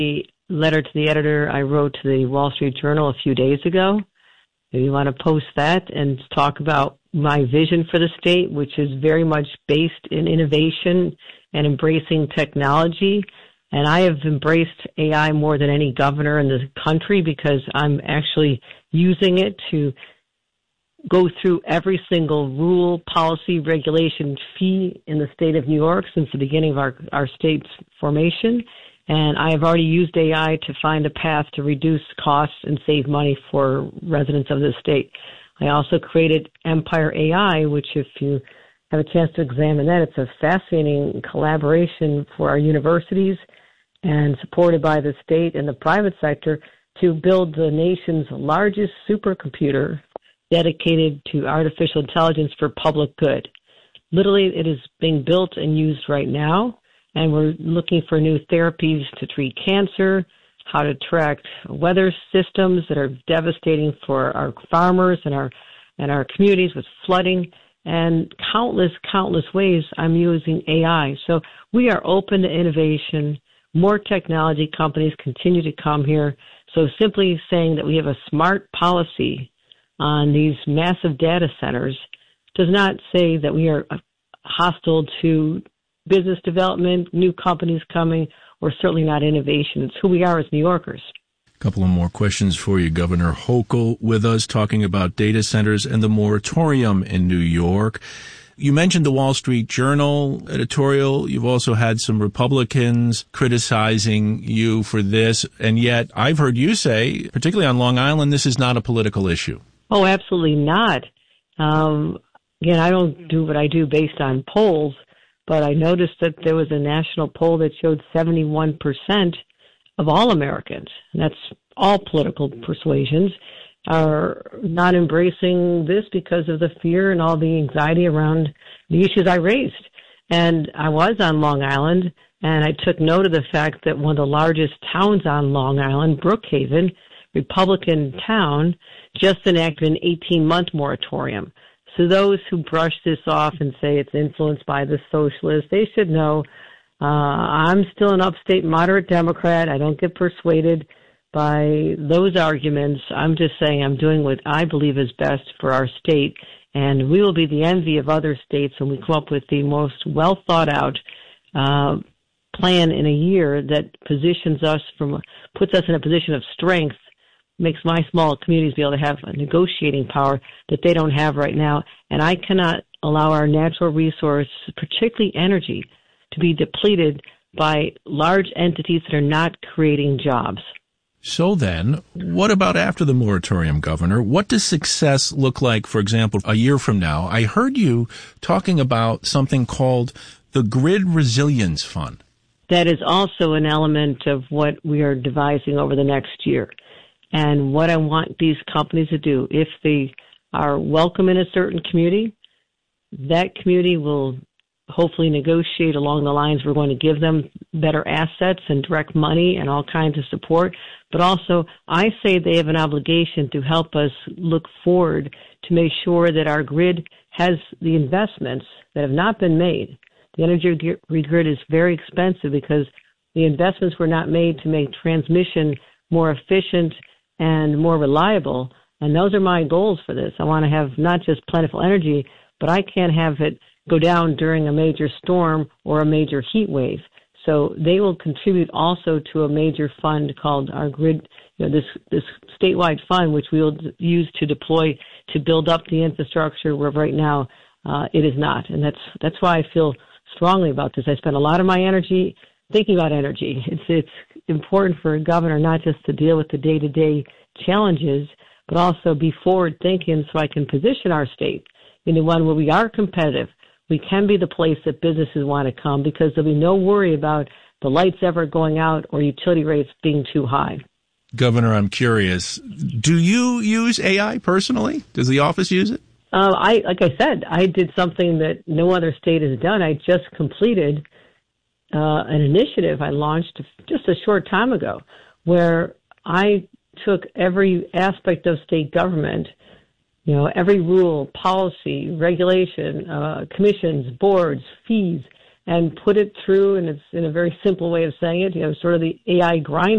the letter to the editor I wrote to the Wall Street Journal a few days ago. If you want to post that and talk about my vision for the state, which is very much based in innovation and embracing technology. And I have embraced AI more than any governor in the country because I'm actually using it to go through every single rule, policy, regulation, fee in the state of New York since the beginning of our state's formation. And I have already used AI to find a path to reduce costs and save money for residents of the state. I also created Empire AI, which if you have a chance to examine that, it's a fascinating collaboration for our universities and supported by the state and the private sector to build the nation's largest supercomputer dedicated to artificial intelligence for public good. Literally, it is being built and used right now, and we're looking for new therapies to treat cancer, how to track weather systems that are devastating for our farmers and our communities with flooding, and countless ways I'm using AI. So we are open to innovation. More technology companies continue to come here. So simply saying that we have a smart policy on these massive data centers does not say that we are hostile to business development, new companies coming, or certainly not innovation. It's who we are as New Yorkers. A couple of more questions for you. Governor Hochul with us talking about data centers and the moratorium in New York. You mentioned the Wall Street Journal editorial. You've also had some Republicans criticizing you for this. And yet I've heard you say, particularly on Long Island, this is not a political issue. Oh, absolutely not. Again, I don't do what I do based on polls, but I noticed that there was a national poll that showed 71% of all Americans, and that's all political persuasions, are not embracing this because of the fear and all the anxiety around the issues I raised. And I was on Long Island, and I took note of the fact that one of the largest towns on Long Island, Brookhaven, Republican town, just enacted an 18-month moratorium. So those who brush this off and say it's influenced by the socialists, they should know I'm still an upstate moderate Democrat. I don't get persuaded by those arguments. I'm just saying I'm doing what I believe is best for our state, and we will be the envy of other states when we come up with the most well-thought-out plan in a year that puts us in a position of strength, makes my small communities be able to have a negotiating power that they don't have right now. And I cannot allow our natural resource, particularly energy, to be depleted by large entities that are not creating jobs. So then, what about after the moratorium, Governor? What does success look like, for example, a year from now? I heard you talking about something called the Grid Resilience Fund. That is also an element of what we are devising over the next year. And what I want these companies to do, if they are welcome in a certain community, that community will hopefully negotiate along the lines we're going to give them better assets and direct money and all kinds of support. But also, I say they have an obligation to help us look forward to make sure that our grid has the investments that have not been made. The energy grid is very expensive because the investments were not made to make transmission more efficient and more reliable. And those are my goals for this. I want to have not just plentiful energy, but I can't have it go down during a major storm or a major heat wave. So they will contribute also to a major fund called our grid, this statewide fund, which we will use to deploy to build up the infrastructure where right now it is not. And that's why I feel strongly about this. I spend a lot of my energy thinking about energy. It's important for a governor not just to deal with the day-to-day challenges, but also be forward-thinking so I can position our state into one where we are competitive. We can be the place that businesses want to come because there'll be no worry about the lights ever going out or utility rates being too high. Governor, I'm curious, do you use AI personally? Does the office use it? Like I said, I did something that no other state has done. I just completed an initiative I launched just a short time ago where I took every aspect of state government, every rule, policy, regulation, commissions, boards, fees, and put it through, and it's in a very simple way of saying it, sort of the AI grind